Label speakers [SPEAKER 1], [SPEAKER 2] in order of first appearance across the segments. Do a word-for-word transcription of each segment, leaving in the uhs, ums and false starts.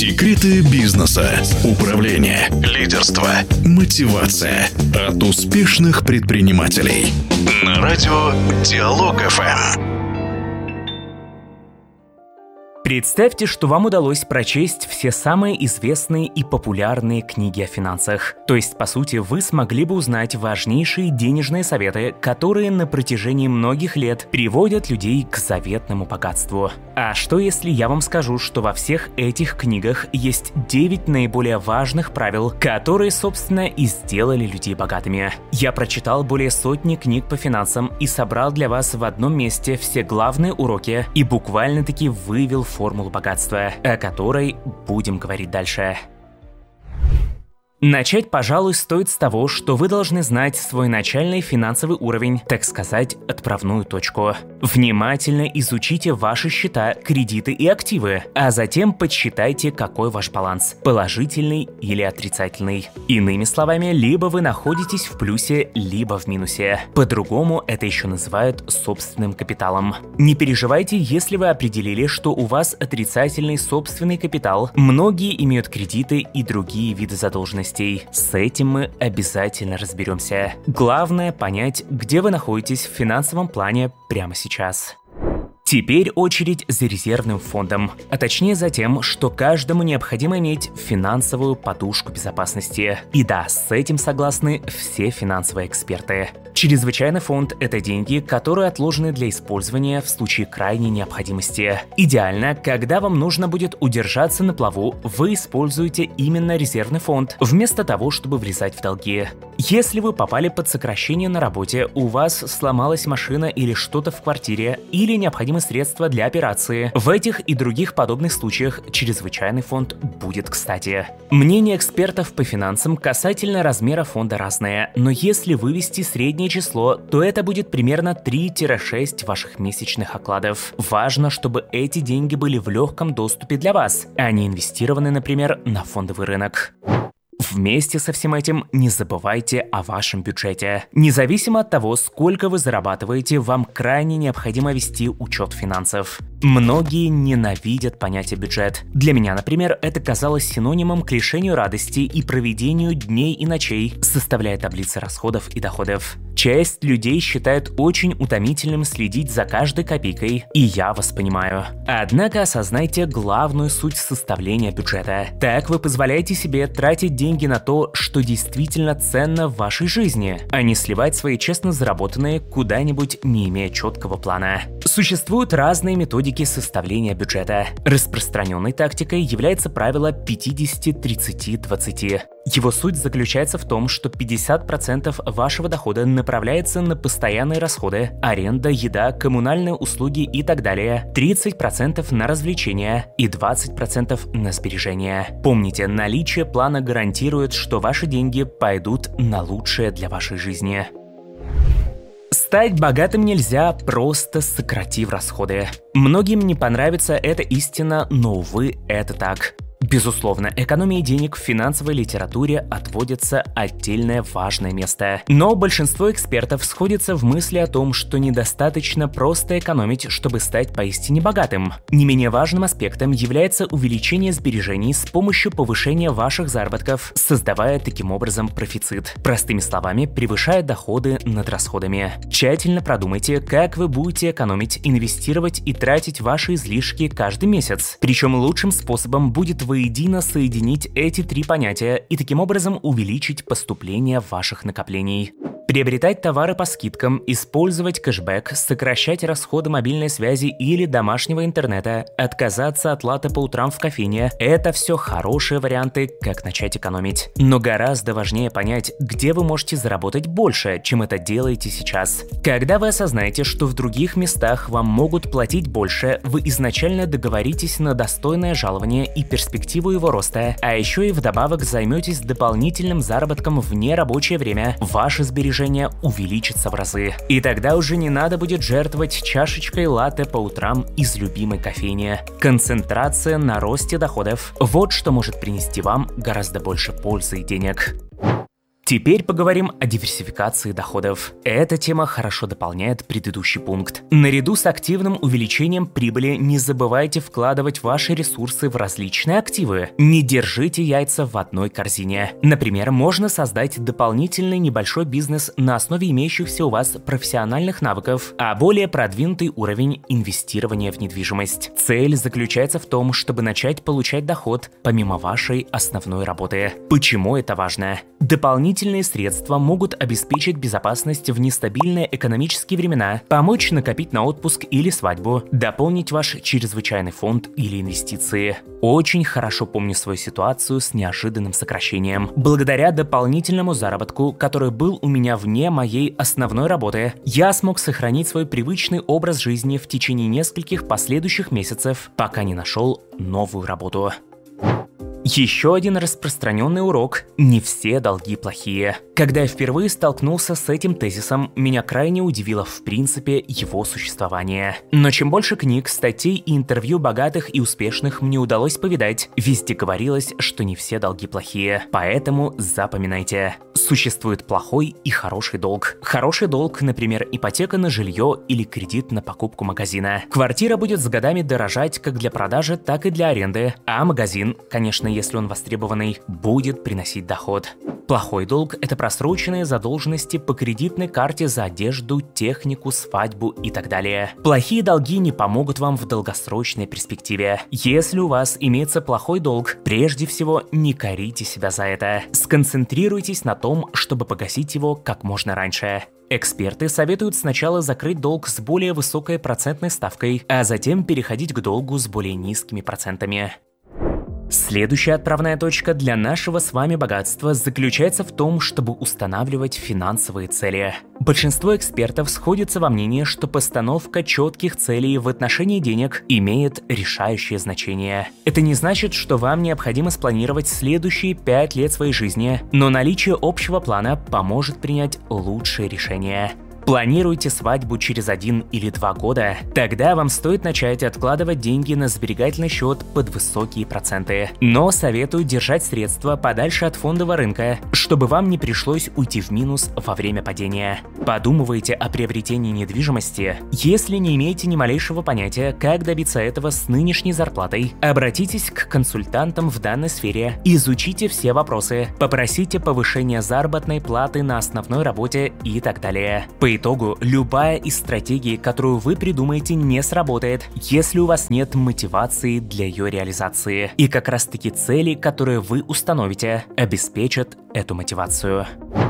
[SPEAKER 1] Секреты бизнеса, управления, лидерства, мотивация от успешных предпринимателей. На радио Диалог эф эм.
[SPEAKER 2] Представьте, что вам удалось прочесть все самые известные и популярные книги о финансах. То есть, по сути, вы смогли бы узнать важнейшие денежные советы, которые на протяжении многих лет приводят людей к заветному богатству. А что если я вам скажу, что во всех этих книгах есть девять наиболее важных правил, которые, собственно, и сделали людей богатыми? Я прочитал более сотни книг по финансам и собрал для вас в одном месте все главные уроки и буквально-таки вывел формулу богатства, о которой будем говорить дальше. Начать, пожалуй, стоит с того, что вы должны знать свой начальный финансовый уровень, так сказать, отправную точку. Внимательно изучите ваши счета, кредиты и активы, а затем подсчитайте, какой ваш баланс – положительный или отрицательный. Иными словами, либо вы находитесь в плюсе, либо в минусе. По-другому это еще называют собственным капиталом. Не переживайте, если вы определили, что у вас отрицательный собственный капитал. Многие имеют кредиты и другие виды задолженности. С этим мы обязательно разберемся. Главное понять, где вы находитесь в финансовом плане прямо сейчас. Теперь очередь за резервным фондом, а точнее за тем, что каждому необходимо иметь финансовую подушку безопасности. И да, с этим согласны все финансовые эксперты. Чрезвычайный фонд – это деньги, которые отложены для использования в случае крайней необходимости. Идеально, когда вам нужно будет удержаться на плаву, вы используете именно резервный фонд, вместо того, чтобы влезать в долги. Если вы попали под сокращение на работе, у вас сломалась машина или что-то в квартире, или необходимы средства для операции, в этих и других подобных случаях чрезвычайный фонд будет кстати. Мнения экспертов по финансам касательно размера фонда разные, но если вывести среднее число, то это будет примерно три-шесть ваших месячных окладов. Важно, чтобы эти деньги были в легком доступе для вас, а не инвестированы, например, на фондовый рынок. Вместе со всем этим не забывайте о вашем бюджете. Независимо от того, сколько вы зарабатываете, вам крайне необходимо вести учет финансов. Многие ненавидят понятие бюджет. Для меня, например, это казалось синонимом к лишению радости и проведению дней и ночей, составляя таблицы расходов и доходов. Часть людей считает очень утомительным следить за каждой копейкой, и я вас понимаю. Однако осознайте главную суть составления бюджета. Так вы позволяете себе тратить деньги на то, что действительно ценно в вашей жизни, а не сливать свои честно заработанные куда-нибудь, не имея четкого плана. Существуют разные методики составления бюджета. Распространенной тактикой является правило пятьдесят-тридцать-двадцать. Его суть заключается в том, что пятьдесят процентов вашего дохода направляется на постоянные расходы, аренда, еда, коммунальные услуги и так далее, тридцать процентов на развлечения и двадцать процентов на сбережения. Помните, наличие плана гарантирует, что ваши деньги пойдут на лучшее для вашей жизни. Стать богатым нельзя, просто сократив расходы. Многим не понравится эта истина, но, увы, это так. Безусловно, экономии денег в финансовой литературе отводится отдельное важное место. Но большинство экспертов сходятся в мысли о том, что недостаточно просто экономить, чтобы стать поистине богатым. Не менее важным аспектом является увеличение сбережений с помощью повышения ваших заработков, создавая таким образом профицит. Простыми словами, превышая доходы над расходами. Тщательно продумайте, как вы будете экономить, инвестировать и тратить ваши излишки каждый месяц. Причем лучшим способом будет воедино соединить эти три понятия и таким образом увеличить поступление ваших накоплений. Приобретать товары по скидкам, использовать кэшбэк, сокращать расходы мобильной связи или домашнего интернета, отказаться от латте по утрам в кофейне – это все хорошие варианты, как начать экономить. Но гораздо важнее понять, где вы можете заработать больше, чем это делаете сейчас. Когда вы осознаете, что в других местах вам могут платить больше, вы изначально договоритесь на достойное жалование и перспективу его роста, а еще и вдобавок займетесь дополнительным заработком в нерабочее время, ваши сбережения увеличится в разы. И тогда уже не надо будет жертвовать чашечкой латте по утрам из любимой кофейни. Концентрация на росте доходов – вот что может принести вам гораздо больше пользы и денег. Теперь поговорим о диверсификации доходов. Эта тема хорошо дополняет предыдущий пункт. Наряду с активным увеличением прибыли не забывайте вкладывать ваши ресурсы в различные активы. Не держите яйца в одной корзине. Например, можно создать дополнительный небольшой бизнес на основе имеющихся у вас профессиональных навыков, а более продвинутый уровень инвестирования в недвижимость. Цель заключается в том, чтобы начать получать доход помимо вашей основной работы. Почему это важно? Дополнительные средства могут обеспечить безопасность в нестабильные экономические времена, помочь накопить на отпуск или свадьбу, дополнить ваш чрезвычайный фонд или инвестиции. Очень хорошо помню свою ситуацию с неожиданным сокращением. Благодаря дополнительному заработку, который был у меня вне моей основной работы, я смог сохранить свой привычный образ жизни в течение нескольких последующих месяцев, пока не нашел новую работу. Еще один распространенный урок – не все долги плохие. Когда я впервые столкнулся с этим тезисом, меня крайне удивило в принципе его существование. Но чем больше книг, статей и интервью богатых и успешных мне удалось повидать, везде говорилось, что не все долги плохие. Поэтому запоминайте. Существует плохой и хороший долг. Хороший долг, например, ипотека на жилье или кредит на покупку магазина. Квартира будет с годами дорожать как для продажи, так и для аренды, а магазин, конечно, если он востребованный, будет приносить доход. Плохой долг – это просроченные задолженности по кредитной карте за одежду, технику, свадьбу и так далее. Плохие долги не помогут вам в долгосрочной перспективе. Если у вас имеется плохой долг, прежде всего не корите себя за это. Сконцентрируйтесь на том, чтобы погасить его как можно раньше. Эксперты советуют сначала закрыть долг с более высокой процентной ставкой, а затем переходить к долгу с более низкими процентами. Следующая отправная точка для нашего с вами богатства заключается в том, чтобы устанавливать финансовые цели. Большинство экспертов сходятся во мнении, что постановка четких целей в отношении денег имеет решающее значение. Это не значит, что вам необходимо спланировать следующие пять лет своей жизни, но наличие общего плана поможет принять лучшие решения. Планируете свадьбу через один или два года? Тогда вам стоит начать откладывать деньги на сберегательный счет под высокие проценты. Но советую держать средства подальше от фондового рынка, чтобы вам не пришлось уйти в минус во время падения. Подумываете о приобретении недвижимости? Если не имеете ни малейшего понятия, как добиться этого с нынешней зарплатой, обратитесь к консультантам в данной сфере, изучите все вопросы, попросите повышения заработной платы на основной работе и так далее. По итогу, любая из стратегий, которую вы придумаете, не сработает, если у вас нет мотивации для ее реализации. И как раз таки цели, которые вы установите, обеспечат эту мотивацию.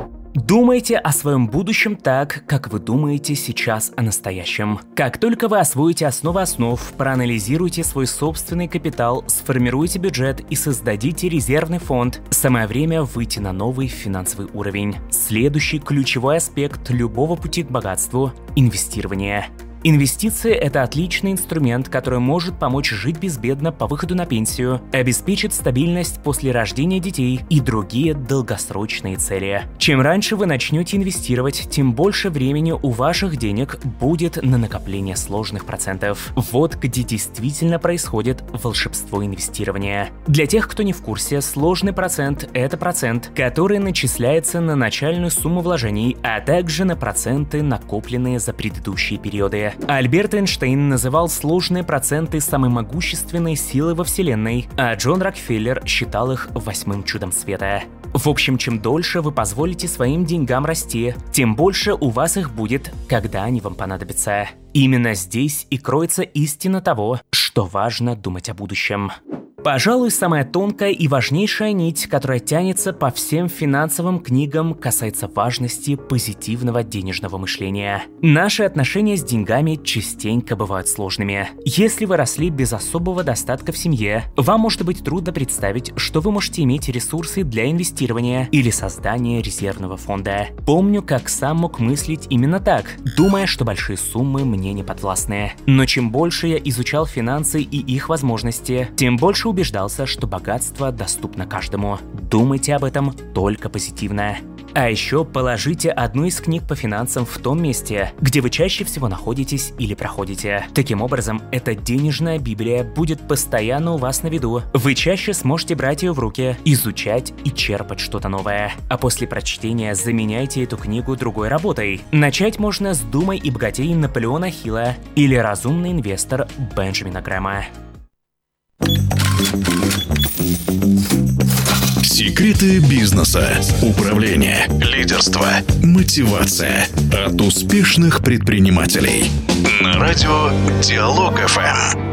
[SPEAKER 2] Думайте о своем будущем так, как вы думаете сейчас о настоящем. Как только вы освоите основы основ, проанализируйте свой собственный капитал, сформируйте бюджет и создадите резервный фонд, самое время выйти на новый финансовый уровень. Следующий ключевой аспект любого пути к богатству – инвестирование. Инвестиции – это отличный инструмент, который может помочь жить безбедно по выходу на пенсию, обеспечит стабильность после рождения детей и другие долгосрочные цели. Чем раньше вы начнете инвестировать, тем больше времени у ваших денег будет на накопление сложных процентов. Вот где действительно происходит волшебство инвестирования. Для тех, кто не в курсе, сложный процент – это процент, который начисляется на начальную сумму вложений, а также на проценты, накопленные за предыдущие периоды. Альберт Эйнштейн называл сложные проценты самой могущественной силой во Вселенной, а Джон Рокфеллер считал их восьмым чудом света. В общем, чем дольше вы позволите своим деньгам расти, тем больше у вас их будет, когда они вам понадобятся. Именно здесь и кроется истина того, что важно думать о будущем. Пожалуй, самая тонкая и важнейшая нить, которая тянется по всем финансовым книгам, касается важности позитивного денежного мышления. Наши отношения с деньгами частенько бывают сложными. Если вы росли без особого достатка в семье, вам может быть трудно представить, что вы можете иметь ресурсы для инвестирования или создания резервного фонда. Помню, как сам мог мыслить именно так, думая, что большие суммы мне не подвластны. Но чем больше я изучал финансы и их возможности, тем больше убеждался, что богатство доступно каждому. Думайте об этом только позитивно. А еще положите одну из книг по финансам в том месте, где вы чаще всего находитесь или проходите. Таким образом, эта денежная Библия будет постоянно у вас на виду. Вы чаще сможете брать ее в руки, изучать и черпать что-то новое. А после прочтения заменяйте эту книгу другой работой. Начать можно с «Думай и богатей» Наполеона Хилла или «Разумный инвестор» Бенджамина Грэма.
[SPEAKER 1] Секреты бизнеса, управления, лидерства, мотивация от успешных предпринимателей. На радио Диалог эф эм.